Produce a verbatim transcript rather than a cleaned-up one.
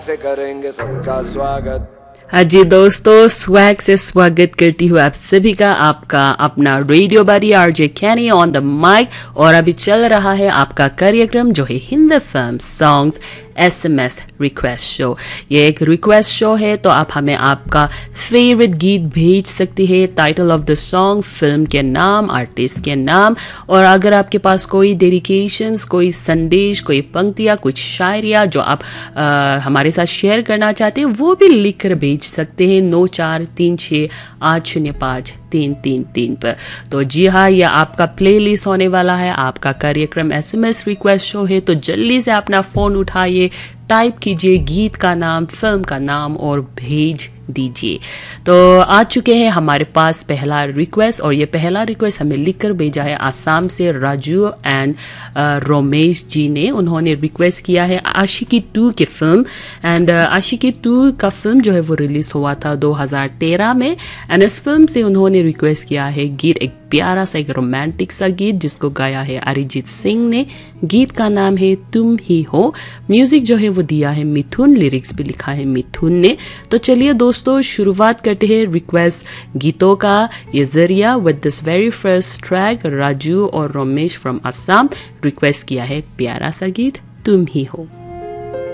से करेंगे सबका स्वागत। हाँ जी दोस्तों, स्वैग से स्वागत करती हूँ आप सभी का, आपका अपना रेडियो बारी RJ Kenny on the mic. और अभी चल रहा है आपका कार्यक्रम जो है Hindi film songs SMS request show. ये एक रिक्वेस्ट शो है, तो आप हमें आपका फेवरेट गीत भेज सकती है, title of the song, film के नाम, आर्टिस्ट के नाम, और अगर आपके पास कोई डेडिकेशंस, कोई संदेश, कोई पंक्तियाँ, कुछ शायरिया जो आप आ, हमारे साथ शेयर करना चाहते हैं, वो भी लिख कर भेज सकते हैं नौ चार तीन छः आठ शून्य पाँच तीन तीन तीन पर। तो जी हाँ, यह आपका प्लेलिस्ट होने वाला है, आपका कार्यक्रम एसएमएस रिक्वेस्ट शो है। तो जल्दी से अपना फ़ोन उठाइए, टाइप कीजिए गीत का नाम, फिल्म का नाम और भेज दीजिए। तो आ चुके हैं हमारे पास पहला रिक्वेस्ट, और ये पहला रिक्वेस्ट हमें लिखकर भेजा है आसाम से राजू एंड रोमेश जी ने। उन्होंने रिक्वेस्ट किया है आशिकी टू की फिल्म, एंड आशिकी टू का फिल्म जो है वो रिलीज हुआ था दो हज़ार तेरह में, एंड इस फिल्म से उन्होंने रिक्वेस्ट किया है गीत, एक प्यारा सा एक रोमांटिक सा गीत जिसको गाया है अरिजीत सिंह ने। गीत का नाम है तुम ही हो, म्यूजिक जो है वो दिया है मिथुन, लिरिक्स भी लिखा है मिथुन ने। तो चलिए दोस्तों, शुरुआत करते हैं रिक्वेस्ट गीतों का ये जरिया with this very first track. Raju और रोमेश फ्रॉम असम रिक्वेस्ट किया है प्यारा सा गीत तुम ही हो।